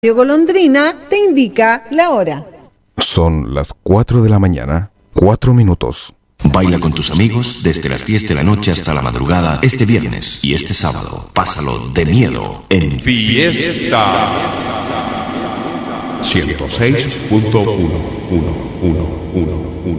Radio Golondrina te indica la hora. Son las 4 de la mañana, 4 minutos. Baila con tus amigos desde las 10 de la noche hasta la madrugada este viernes y este sábado. Pásalo de miedo en Fiesta 106.1.